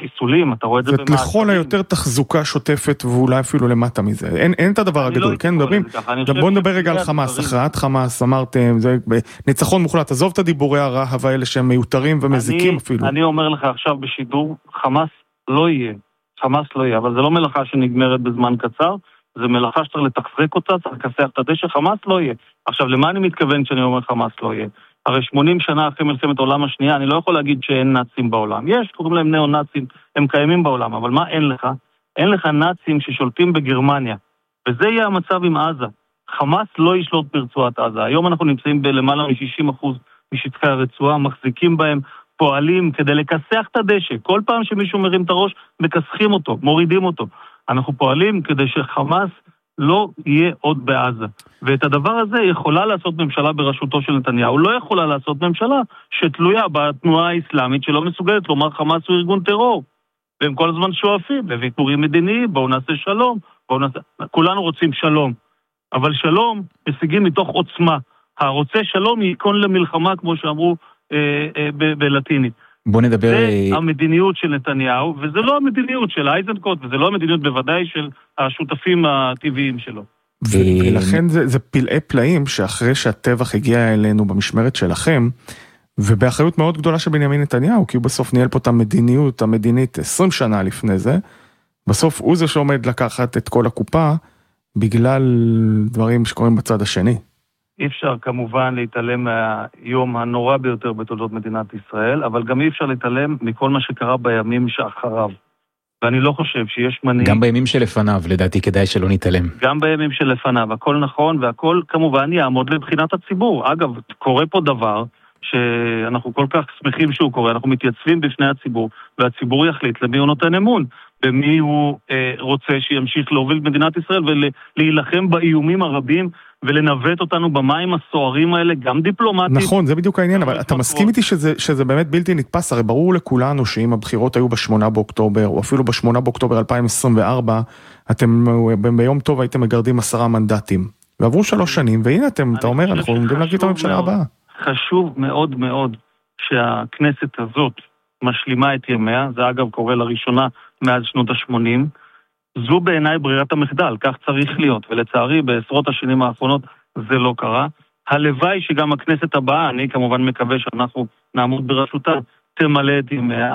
בחיסולים, אתה רואה את זה במעצרים. זה לכל היותר תחזוקה שוטפת, ואולי אפילו למטה מזה. אין את הדבר הגדול, כן? בוא נדבר רגע על חמאס, הכרעת חמאס, אמרתם, זה ניצחון מוחלט, עזוב את הדיבורי הרהב האלה שהם מיותרים ומזיקים אפילו. אני אומר לך עכשיו בשידור, חמאס לא יהיה, אבל זה לא מלאכה שנגמרת בזמן קצר, זה מלאכה שצריך לתחזק אותה, צריך לקסח את הדשא, חמאס לא יהיה. עכשיו, למה אני מתכוון כשאני אומר חמאס לא יהיה? הרי 80 שנה אחרי מלחמת העולם השנייה, אני לא יכול להגיד שאין נאצים בעולם. יש, קוראים להם נאו-נאצים, הם קיימים בעולם, אבל מה אין לך? אין לך נאצים ששולטים בגרמניה. וזה יהיה המצב עם עזה. חמאס לא ישלוט ברצועת עזה. היום אנחנו נמצאים בלמעלה מ-60% משטחי הרצועה, מחזיקים בהם, פועלים כדי לקסח את הדשא. כל פעם שמישהו מרים את הראש, מקסחים אותו, מורידים אותו. אנחנו פועלים כדי שחמאס לא יהיה עוד בעזה. ואת הדבר הזה יכולה לעשות ממשלה בראשותו של נתניהו. לא יכולה לעשות ממשלה שתלויה בתנועה האסלאמית שלא מסוגלת לומר חמאס הוא ארגון טרור. והם כל הזמן שואפים לוויתורים מדיניים, בואו נעשה שלום, כולנו רוצים שלום. אבל שלום משיגים מתוך עוצמה. הרוצה שלום ייכון למלחמה, כמו שאמרו בלטינית. בוא נדבר... זה המדיניות של נתניהו, וזה לא המדיניות של אייזנקוט, וזה לא המדיניות בוודאי של השותפים הטבעיים שלו. ולכן זה פלאי פלאים שאחרי שהטבח הגיע אלינו במשמרת שלכם, ובאחריות מאוד גדולה של בנימין נתניהו, כי הוא בסוף ניהל פה את המדיניות המדינית 20 שנה לפני זה, בסוף הוא זה שעומד לקחת את כל הקופה, בגלל דברים שקורים בצד השני. אי אפשר כמובן להתעלם מהיום הנורא ביותר בתולדות מדינת ישראל, אבל גם אי אפשר להתעלם מכל מה שקרה בימים שאחריו. ואני לא חושב שיש מנהיג... גם בימים שלפניו, לדעתי כדאי שלא נתעלם. גם בימים שלפניו, הכל נכון, והכל כמובן יעמוד לבחינת הציבור. אגב, קורה פה דבר שאנחנו כל כך שמחים שהוא קורה, אנחנו מתייצבים בפני הציבור, והציבור יחליט למי הוא נותן אמון, במי הוא רוצה שימשיך להוביל את מדינת ישראל ולהילחם באיומים הרבים, ולנווט אותנו במים הסוערים האלה, גם דיפלומטית. נכון, זה בדיוק העניין, אבל אתה מסכים איתי שזה באמת בלתי נתפס, הרי ברור לכולנו שאם הבחירות היו ב8 באוקטובר, או אפילו ב8 באוקטובר 2024, אתם ביום טוב הייתם מגרדים 10 מנדטים, ועברו 3 שנים, והנה אתה אומר, אנחנו עומדים להגיד את הממשלה הבאה. חשוב מאוד מאוד שהכנסת הזאת משלימה את ימיה, זה אגב קורה לראשונה מאז שנות ה-80, זו בעיניי ברירת המחדל, כך צריך להיות, ולצערי בעשרות השנים האחרונות זה לא קרה. הלוואי שגם הכנסת הבאה, אני כמובן מקווה שאנחנו נעמוד בראשותה, תמלא את ימיה,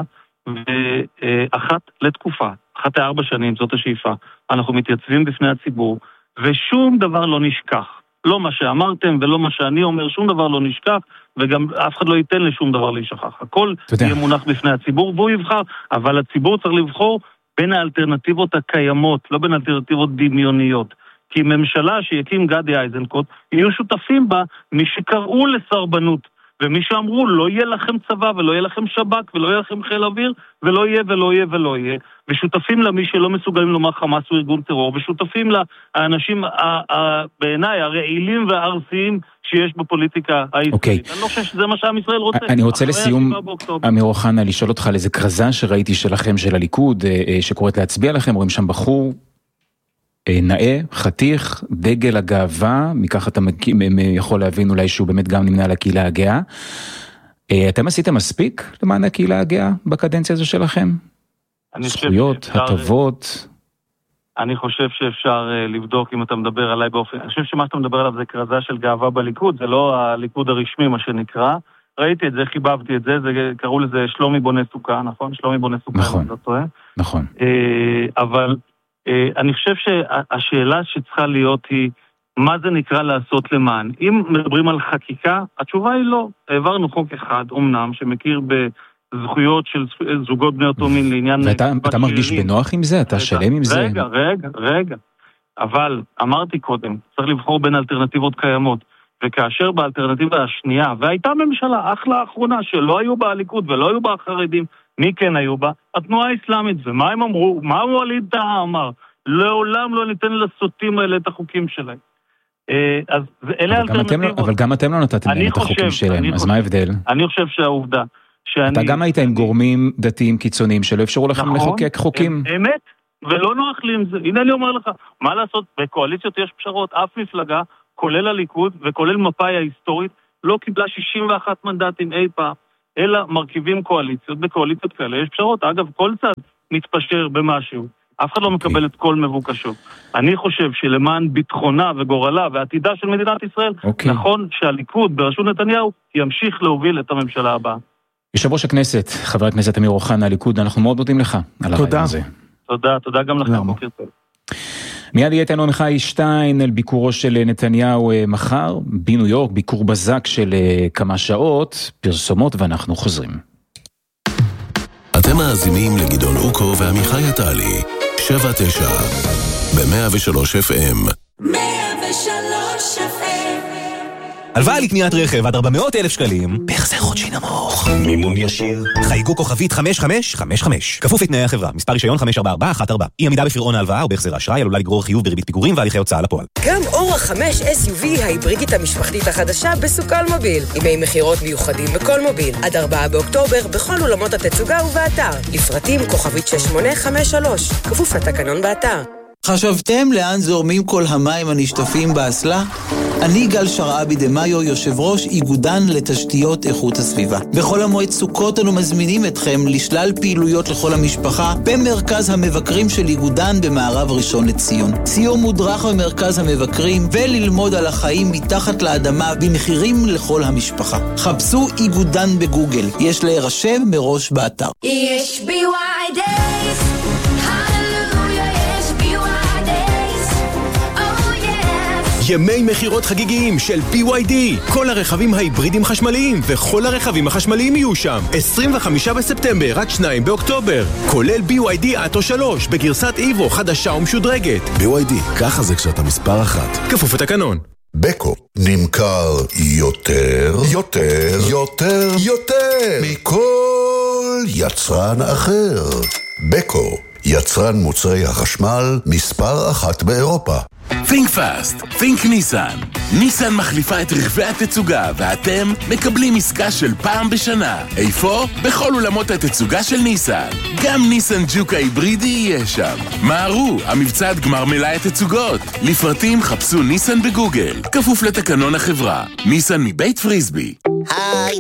ואחת לתקופה, 1 ל4 שנים, זאת השאיפה. אנחנו מתייצבים בפני הציבור, ושום דבר לא נשכח. לא מה שאמרתם ולא מה שאני אומר, שום דבר לא נשכח, וגם אף אחד לא ייתן לשום דבר להישכח. הכל יהיה מונח בפני הציבור, והוא יבחר, אבל הציבור צריך לבחור בין האלטרנטיבות הקיימות, לא בין אלטרנטיבות דמיוניות. כי ממשלה שיקים גדי איזנקוט, יהיו שותפים בה מי שקראו לסרבנות, ומי שאמרו לא יהיה לכם צבא ולא יהיה לכם שב"כ ולא יהיה לכם חיל אוויר, ולא יהיה ולא יהיה ולא יהיה, ושותפים למי שלא מסוגלים לומר חמאס הוא ארגון טרור, ושותפים לאנשים בעיניי הרעילים והארסיים שיש בפוליטיקה הישראלית. אני לא חושב שזה מה שעם ישראל רוצה. אני רוצה לסיום, אמיר אוחנה, לשאול אותך על איזה כרזה שראיתי שלכם, של הליכוד, שקוראת להצביע לכם, רואים שם בחור נאה, חתיך, דגל הגאווה, מכך אתה יכול להבין אולי שהוא באמת גם נמנה על הקהילה הגאה. אתם עשיתם מספיק למען הקהילה הגאה בקדנציה הזו שלכם? זכויות, הטבות? אני חושב שאפשר לבדוק אם אתה מדבר עליי באופן... אני חושב שמה שאתה מדבר עליו זה כרזה של גאווה בליכוד, זה לא הליכוד הרשמי מה שנקרא. ראיתי את זה, חיבבתי את זה, קראו לזה שלומי בונה סוכה, נכון? שלומי בונה סוכה, נכון, נכון. אבל אני חושב שהשאלה שצריכה להיות היא, מה זה נקרא לעשות למען? אם מדברים על חקיקה, התשובה היא לא. העברנו חוק אחד, אומנם, שמכיר בזכויות של זוגות בני אותו מין לעניין... ואתה מרגיש בנוח עם זה? אתה שלם עם זה? רגע. אבל אמרתי קודם, צריך לבחור בין אלטרנטיבות קיימות, וכאשר באלטרנטיבה השנייה, והייתה ממשלה אך לאחרונה שלא היו בה הליכוד ולא היו בה החרדים, מי כן היו בה? התנועה האסלאמית. ומה הם אמרו? מה ווליד טאהא אמר? לעולם לא ניתן לסוטים האלה את החוקים שלהם. אז אלה אלטרנטיבות. אבל גם אתם לא נתתם להם את החוקים שלהם, אז מה ההבדל? אני חושב שהעובדה אתה גם היית עם גורמים דתיים קיצוניים שלא אפשרו לכם לחוקק חוקים. אמת, ולא נוח לי עם זה. הנה אני אומר לך, מה לעשות? בקואליציות יש פשרות, אף מפלגה, כולל הליכוד וכולל מפאי ההיסטורית, לא קיבלה 61 מנדטים אי פעם. אלא מרכיבים קואליציות. בקואליציות כאלה יש פשרות. אגב, כל צד מתפשר במשהו. אף אחד לא מקבל את כל מבוקשו. אני חושב שלמען ביטחונה וגורלה ועתידה של מדינת ישראל, נכון שהליכוד בראשות נתניהו ימשיך להוביל את הממשלה הבאה. יושב ראש הכנסת, חבר הכנסת אמיר אוחנה, הליכוד, אנחנו מאוד מודים לך על הרעיון הזה. תודה גם לכם, בוקר טוב. מיד יהיה איתנו עמיחי שטיין על ביקורו של נתניהו מחר, בניו יורק, ביקור בזק של כמה שעות, פרסומות ואנחנו חוזרים. אתם מאזינים לגדעון אוקו ועמיחי עטלי, 7-9, ב-103 FM. 103 FM. הלוואה לקניית רכב עד 400,000 שקלים, בהחזר חודשי נמוך. מימון ישיר. חייגו כוכבית 5555. כפוף לתנאי החברה. מספר רישיון 54414. אי עמידה בפירעון ההלוואה או בהחזר האשראי עלולה לגרור חיוב בריבית פיגורים והליכי הוצאה לפועל. גם אורה 5 SUV ההיברידית המשפחתית החדשה בסוקל מוביל. ימי מחירות מיוחדים בכל מוביל. עד 4 באוקטובר בכל אולמות התצוגה ובאתר. לפרטים כוכבית 6853. כפוף לתקנון באתר. חשבתם לאן זורמים כל המים הנשטפים באסלה? אני גל שרעבי דמאיו, יושב ראש איגודן לתשתיות איכות הסביבה. בכל המועד סוכות אנו מזמינים אתכם לשלל פעילויות לכל המשפחה במרכז המבקרים של איגודן במערב ראשון לציון. סיור מודרך במרכז המבקרים וללמוד על החיים מתחת לאדמה במחירים לכל המשפחה. חפשו איגודן בגוגל, יש להירשם מראש באתר. יש BY Days, ימי מחירות חגיגיים של BYD. כל הרכבים ההיברידים חשמליים וכל הרכבים החשמליים יהיו שם. 25 בספטמבר עד 2 באוקטובר. כולל BYD אטו 3 בגרסת איבו חדשה ומשודרגת. BYD, ככה זה כשאתה מספר 1. כפוף לתקנון. בקו נמכר יותר מכל יצרן אחר. בקו, יצרן מוצרי החשמל מספר 1 באירופה. Think fast, think ניסן. ניסן מחליפה את רכבי התצוגה ואתם מקבלים עסקה של פעם בשנה. איפה? בכל אולמות התצוגה של ניסן. גם ניסן ג'וק ההיברידי יהיה שם. מהרו, המבצע עד גמר מלאי התצוגות. לפרטים חפשו ניסן בגוגל. כפוף לתקנון החברה. ניסן מבית פריסבי. היי,